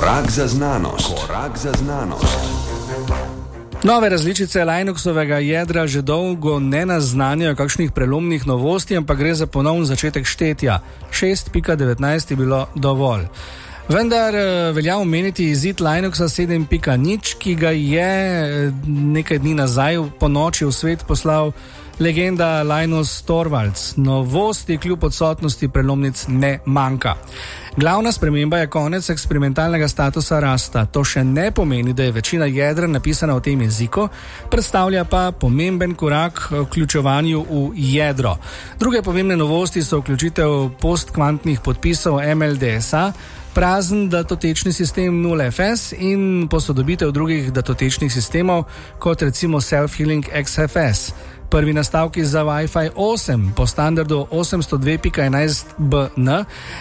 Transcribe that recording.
Korak za znanost. Korak za znanost. Nove različice Linuxovega jedra že dolgo ne naznanjajo kakšnih prelomnih novosti, ampak gre za ponovni začetek štetja. 6.19 je bilo dovolj. Vendar velja omeniti izid Linuxa 7.0, ki ga je nekaj dni nazaj po noči v svet poslal legenda Linus Torvalds. Novosti kljub odsotnosti prelomnic ne manjka. Glavna sprememba je konec eksperimentalnega statusa Rusta. To še ne pomeni, da je večina jedra napisana v tem jeziku, predstavlja pa pomemben korak k vključevanju v jedro. Druge pomembne novosti so vključitev postkvantnih podpisov MLDS-a, prazen datotečni sistem 0FS in posodobitev drugih datotečnih sistemov, kot recimo Self-Healing XFS. Prvi nastavki za Wi-Fi 8 po standardu 802.11bn